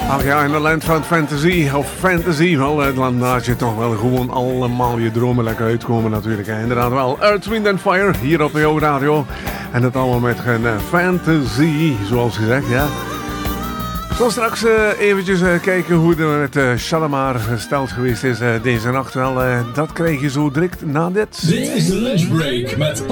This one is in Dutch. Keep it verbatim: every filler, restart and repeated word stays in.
Ach ja, in het land van fantasy, of fantasy, wel, het land laat je toch wel gewoon allemaal je dromen lekker uitkomen natuurlijk. Hè. Inderdaad wel, Earth, Wind and Fire, hier op jouw radio. En het allemaal met een uh, fantasy, zoals gezegd, ja. Ik zal straks uh, eventjes uh, kijken hoe het met uh, Shalimar gesteld geweest is uh, deze nacht. Wel, uh, dat krijg je zo direct na dit. Dit is de lunchbreak met